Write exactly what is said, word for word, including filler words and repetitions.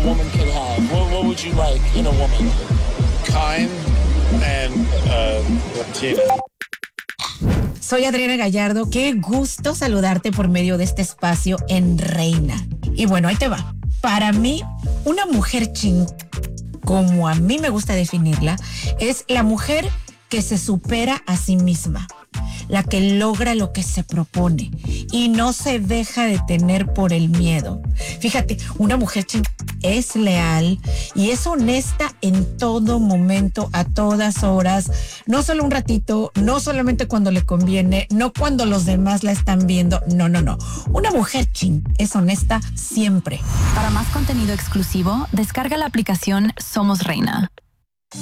woman could have? What, what would you like in a woman? Kind and uh, Latina. Soy Adriana Gallardo, qué gusto saludarte por medio de este espacio en Reina. Y bueno, ahí te va. Para mí, una mujer ching, como a mí me gusta definirla, es la mujer que se supera a sí misma, la que logra lo que se propone y no se deja detener por el miedo. Fíjate, una mujer ching es leal y es honesta en todo momento, a todas horas, no solo un ratito, no solamente cuando le conviene, no cuando los demás la están viendo, no, no, no. Una mujer ching es honesta siempre. Para más contenido exclusivo, descarga la aplicación Somos Reina.